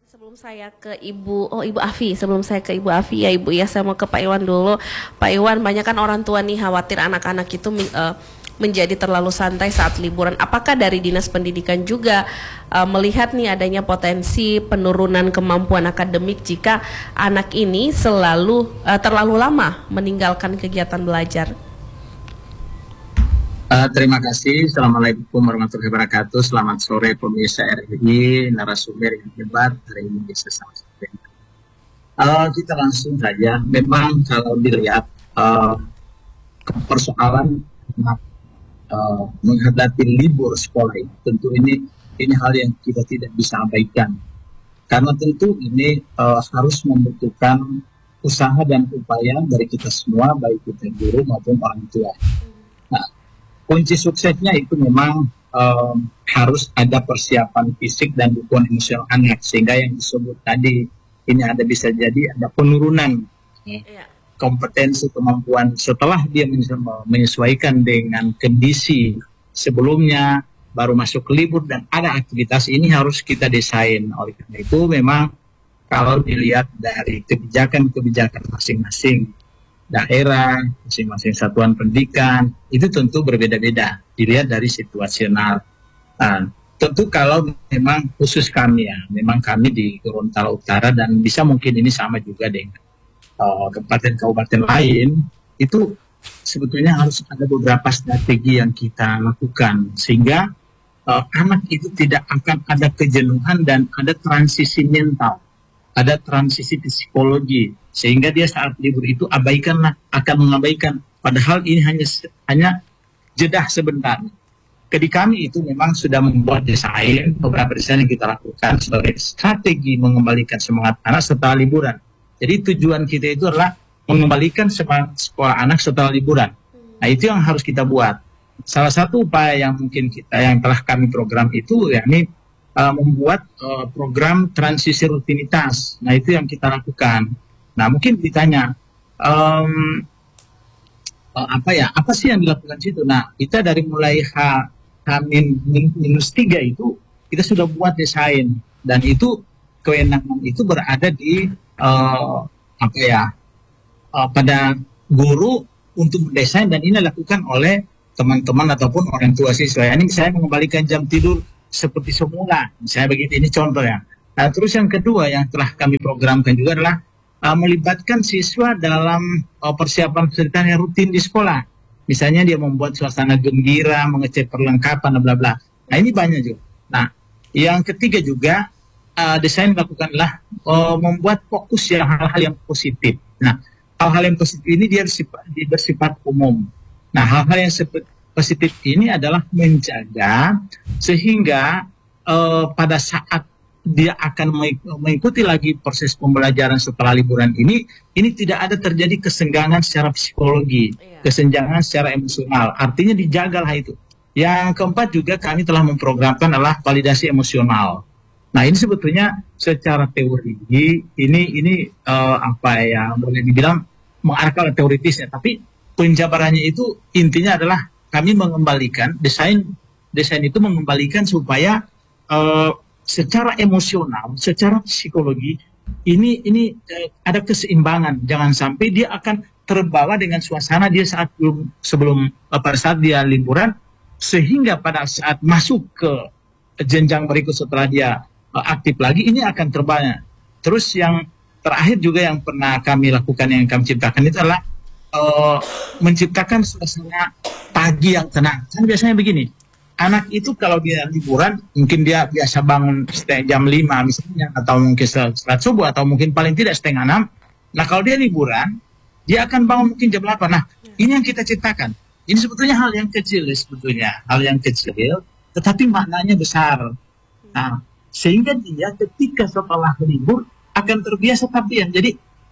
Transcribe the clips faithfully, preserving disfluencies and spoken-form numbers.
Sebelum saya ke Ibu, oh Ibu Afi, sebelum saya ke Ibu Afi ya Ibu ya, saya mau ke Pak Iwan dulu. Pak Iwan, banyak kan orang tua nih khawatir anak-anak itu uh, menjadi terlalu santai saat liburan. Apakah dari Dinas Pendidikan juga uh, melihat nih adanya potensi penurunan kemampuan akademik jika anak ini selalu uh, terlalu lama meninggalkan kegiatan belajar? Uh, terima kasih. Assalamualaikum warahmatullahi wabarakatuh. Selamat sore pemirsa R R I, narasumber yang hebat hari ini bisa sama-sama. Uh, kita langsung saja. Memang kalau dilihat uh, persoalan uh, menghadapi libur sekolah ini, tentu ini ini hal yang kita tidak bisa abaikan. Karena tentu ini uh, harus membutuhkan usaha dan upaya dari kita semua, baik kita guru maupun orang tua. Nah, kunci suksesnya itu memang um, harus ada persiapan fisik dan dukungan emosional anak, sehingga yang disebut tadi ini ada bisa jadi ada penurunan yeah. kompetensi kemampuan setelah dia menyesuaikan dengan kondisi sebelumnya, baru masuk ke libur dan ada aktivitas. Ini harus kita desain. Oleh karena itu memang kalau dilihat dari kebijakan-kebijakan masing-masing daerah, masing-masing satuan pendidikan, itu tentu berbeda-beda, dilihat dari situasional. Nah, tentu kalau memang khusus kami ya, memang kami di Gorontalo Utara dan bisa mungkin ini sama juga dengan uh, kabupaten-kabupaten lain, itu sebetulnya harus ada beberapa strategi yang kita lakukan, sehingga uh, anak itu tidak akan ada kejenuhan dan ada transisi mental, ada transisi psikologi, sehingga dia saat libur itu abaikanlah, akan mengabaikan. Padahal ini hanya hanya jeda sebentar. Di kami itu memang sudah membuat desain, beberapa desain yang kita lakukan sebagai strategi mengembalikan semangat anak setelah liburan. Jadi tujuan kita itu adalah mengembalikan semangat sekolah anak setelah liburan. Nah, itu yang harus kita buat. Salah satu upaya yang mungkin kita, yang telah kami program itu, yakni uh, membuat uh, program transisi rutinitas. Nah, itu yang kita lakukan. Nah, mungkin ditanya, um, apa ya, apa sih yang dilakukan situ? Nah, kita dari mulai H, H minus tiga itu, kita sudah buat desain. Dan itu, kewenangan itu berada di, uh, apa ya, uh, pada guru untuk mendesain, dan ini dilakukan oleh teman-teman ataupun orang tua siswa. Ini misalnya mengembalikan jam tidur seperti semula. Misalnya begitu, ini contohnya. Nah, terus yang kedua yang telah kami programkan juga adalah Uh, melibatkan siswa dalam uh, persiapan kegiatan yang rutin di sekolah. Misalnya dia membuat suasana gembira, mengecek perlengkapan, bla bla. Nah, ini banyak juga. Nah, yang ketiga juga uh, desain dilakukanlah uh, membuat fokus ya hal-hal yang positif. Nah, hal-hal yang positif ini dia bersifat, dia bersifat umum. Nah, hal-hal yang positif ini adalah menjaga sehingga uh, pada saat dia akan mengikuti lagi proses pembelajaran setelah liburan ini, ini tidak ada terjadi kesenggangan secara psikologi, iya. kesenjangan secara emosional. Artinya dijagalah itu. Yang keempat juga kami telah memprogramkan adalah validasi emosional. Nah, ini sebetulnya secara teori ini ini uh, apa ya boleh dibilang mengarah ke teoritisnya, tapi penjabarannya itu intinya adalah kami mengembalikan desain desain itu mengembalikan supaya uh, secara emosional, secara psikologi ini ini eh, ada keseimbangan. Jangan sampai dia akan terbawa dengan suasana dia saat belum sebelum eh, pada saat dia liburan, sehingga pada saat masuk ke jenjang berikut setelah dia eh, aktif lagi ini akan terbawa. Terus yang terakhir juga yang pernah kami lakukan, yang kami ciptakan itu adalah eh, menciptakan suasana pagi yang tenang. Kan biasanya begini. Anak itu kalau dia liburan, mungkin dia biasa bangun jam lima misalnya, atau mungkin setelah subuh, atau mungkin paling tidak setengah enam. Nah, kalau dia liburan, dia akan bangun mungkin jam delapan. Nah, ini yang kita ciptakan. Ini sebetulnya hal yang kecil, sebetulnya. Hal yang kecil, tetapi maknanya besar. Nah, sehingga dia ketika setelah libur, akan terbiasa tabian. Jadi,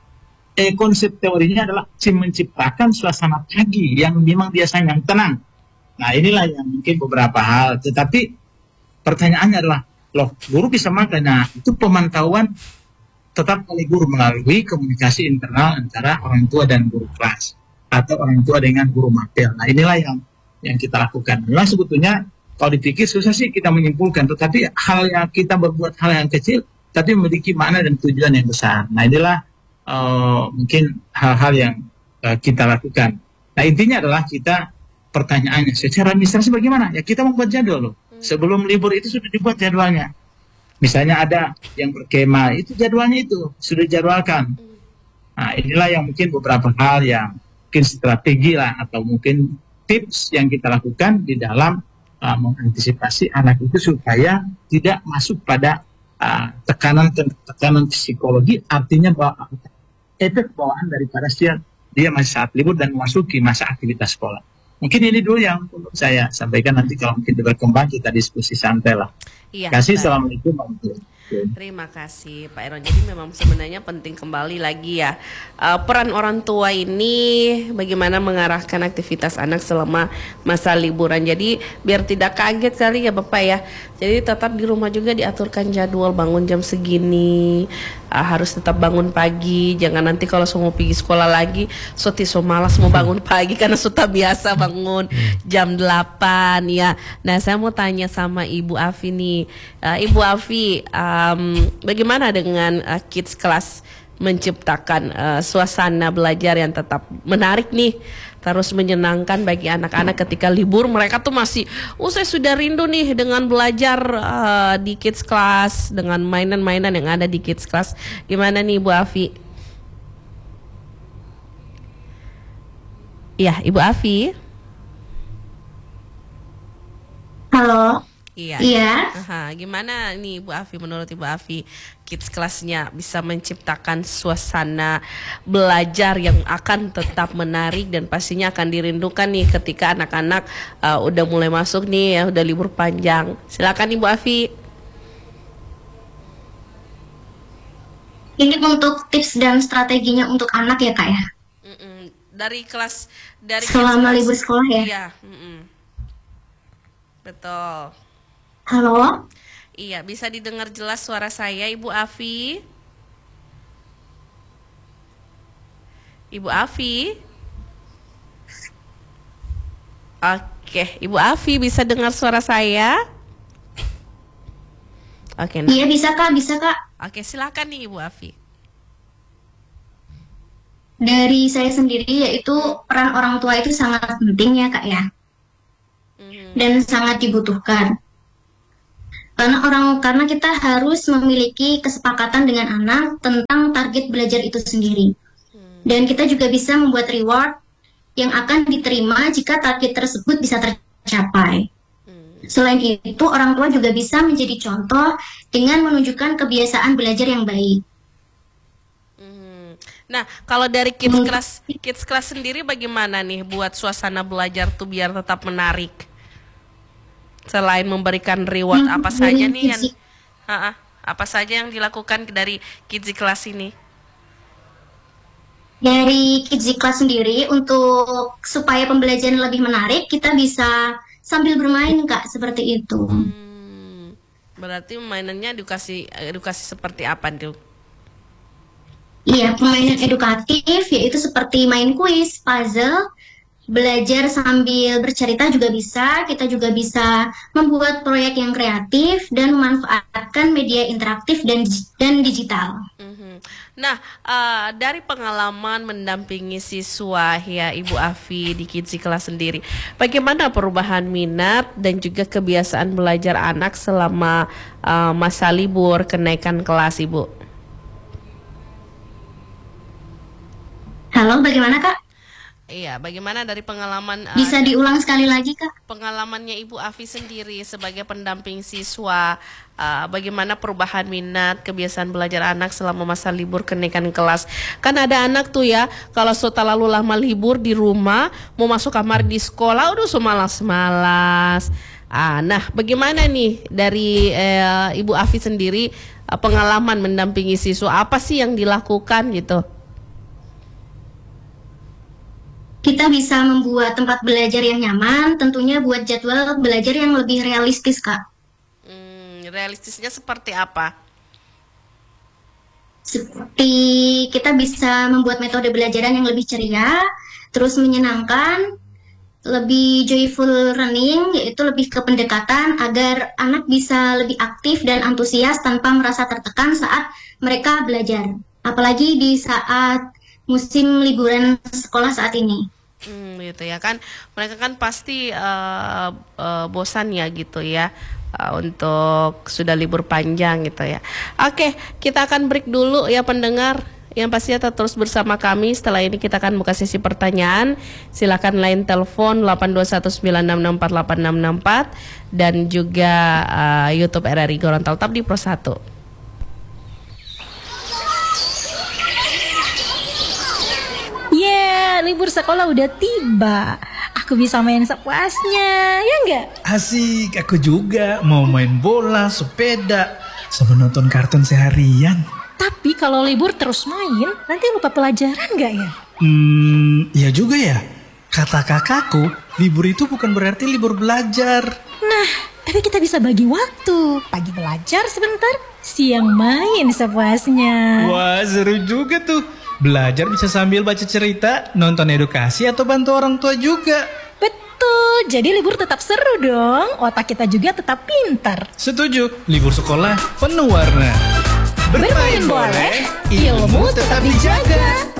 eh, konsep teorinya adalah menciptakan suasana pagi yang memang biasanya yang tenang. Nah, inilah yang mungkin beberapa hal. Tetapi pertanyaannya adalah, loh, guru bisa makan. Nah, itu pemantauan tetap oleh guru melalui komunikasi internal antara orang tua dan guru kelas, atau orang tua dengan guru mapel. Nah, inilah yang yang kita lakukan. Memang sebetulnya kalau dipikir susah sih kita menyimpulkan. Tetapi hal yang kita berbuat hal yang kecil, tapi memiliki makna dan tujuan yang besar. Nah inilah uh, mungkin hal-hal yang uh, kita lakukan. Nah intinya adalah kita, pertanyaannya secara administrasi bagaimana? Ya kita membuat jadwal loh. Sebelum libur itu sudah dibuat jadwalnya. Misalnya ada yang berkemah, itu jadwalnya itu sudah dijadwalkan. Nah inilah yang mungkin beberapa hal yang mungkin strategi lah, atau mungkin tips yang kita lakukan di dalam uh, mengantisipasi anak itu supaya tidak masuk pada Uh, tekanan tekanan psikologi, artinya bahwa efek bawaan daripada dia dia masih saat libur dan memasuki masa aktivitas sekolah. Mungkin ini dulu yang perlu saya sampaikan, nanti kalau mungkin berkembang kita diskusi santai lah. Iya, kasih. baik. Assalamualaikum warahmatullahi wabarakatuh. Terima kasih Pak Iron. Jadi memang sebenarnya penting kembali lagi ya, uh, peran orang tua ini bagaimana mengarahkan aktivitas anak selama masa liburan. Jadi biar tidak kaget kali ya Bapak ya. Jadi tetap di rumah juga diaturkan jadwal, bangun jam segini, uh, harus tetap bangun pagi. Jangan nanti kalau semua pergi sekolah lagi, soti so malas mau bangun pagi karena sudah biasa bangun jam delapan ya. Nah saya mau tanya sama Ibu Afi nih, uh, Ibu Afi, um, bagaimana dengan uh, kids class menciptakan uh, suasana belajar yang tetap menarik nih, terus menyenangkan bagi anak-anak ketika libur. Mereka tuh masih, oh saya sudah rindu nih dengan belajar uh, di kids class, dengan mainan-mainan yang ada di kids class. Gimana nih Ibu Afi? Iya Ibu Afi. Halo. Iya. Iya. Aha, gimana nih Ibu Afi, menurut Ibu Afi kids kelasnya bisa menciptakan suasana belajar yang akan tetap menarik dan pastinya akan dirindukan nih ketika anak-anak uh, udah mulai masuk nih ya, udah libur panjang. Silakan Ibu Afi. Ini untuk tips dan strateginya untuk anak ya Kak ya? Mm-mm. Dari kelas, dari selama kids libur sekolah ya? Iya. Mm-mm. Betul. Halo? Iya, bisa didengar jelas suara saya Ibu Afi? Ibu Afi? Oke, Ibu Afi bisa dengar suara saya? Oke, nah. Iya bisa Kak, bisa Kak. Oke, silakan nih Ibu Afi. Dari saya sendiri yaitu peran orang tua itu sangat penting ya Kak ya. Hmm. Dan sangat dibutuhkan. Karena orang karena kita harus memiliki kesepakatan dengan anak tentang target belajar itu sendiri. Hmm. Dan kita juga bisa membuat reward yang akan diterima jika target tersebut bisa tercapai. Hmm. Selain itu, orang tua juga bisa menjadi contoh dengan menunjukkan kebiasaan belajar yang baik. Hmm. Nah, kalau dari kids class, kids class sendiri bagaimana nih buat suasana belajar tuh biar tetap menarik? Selain memberikan reward, hmm, apa saja nih yang uh, uh, apa saja yang dilakukan dari kids class ini? Dari kids class sendiri, untuk supaya pembelajaran lebih menarik, kita bisa sambil bermain Kak, seperti itu. Hmm, berarti mainannya edukasi edukasi seperti apa tuh? Iya, permainan edukatif yaitu seperti main kuis, puzzle, belajar sambil bercerita juga bisa. Kita juga bisa membuat proyek yang kreatif dan memanfaatkan media interaktif dan dan digital. Mm-hmm. Nah, uh, dari pengalaman mendampingi siswa ya Ibu Afi di Kids Kelas sendiri, bagaimana perubahan minat dan juga kebiasaan belajar anak selama uh, masa libur kenaikan kelas, Ibu? Halo, bagaimana Kak? Iya, bagaimana dari pengalaman uh, bisa diulang sekali lagi Kak? Pengalamannya Ibu Afi sendiri sebagai pendamping siswa, uh, bagaimana perubahan minat, kebiasaan belajar anak selama masa libur kenaikan kelas? Kan ada anak tuh ya, kalau sudah terlalu lama libur di rumah, mau masuk kamar di sekolah, udah so malas-malas. Ah, nah, bagaimana nih dari uh, Ibu Afi sendiri uh, pengalaman mendampingi siswa, apa sih yang dilakukan gitu? Kita bisa membuat tempat belajar yang nyaman, tentunya buat jadwal belajar yang lebih realistis, Kak. Hmm, realistisnya seperti apa? Seperti kita bisa membuat metode belajaran yang lebih ceria, terus menyenangkan, lebih joyful learning, yaitu lebih ke pendekatan agar anak bisa lebih aktif dan antusias tanpa merasa tertekan saat mereka belajar. Apalagi di saat musim liburan sekolah saat ini. Hmm, gitu ya kan, mereka kan pasti uh, uh, bosan ya gitu ya. Uh, untuk sudah libur panjang gitu ya. Oke, kita akan break dulu ya pendengar. Yang pastinya tetap terus bersama kami. Setelah ini kita akan buka sesi pertanyaan. Silakan line telepon delapan dua satu sembilan enam enam empat delapan enam enam empat dan juga uh, YouTube R R I Gorontalo, tetap di Pro satu. Yeah, libur sekolah udah tiba. Aku bisa main sepuasnya, ya enggak? Asik, aku juga mau main bola, sepeda, sama nonton kartun seharian. Tapi kalau libur terus main, nanti lupa pelajaran nggak ya? Hmm, ya juga ya. Kata kakakku, libur itu bukan berarti libur belajar. Nah, tapi kita bisa bagi waktu. Pagi belajar sebentar, siang main sepuasnya. Wah, seru juga tuh. Belajar bisa sambil baca cerita, nonton edukasi, atau bantu orang tua juga. Betul, jadi libur tetap seru dong. Otak kita juga tetap pintar. Setuju, libur sekolah penuh warna. Bermain boleh, ilmu tetap dijaga.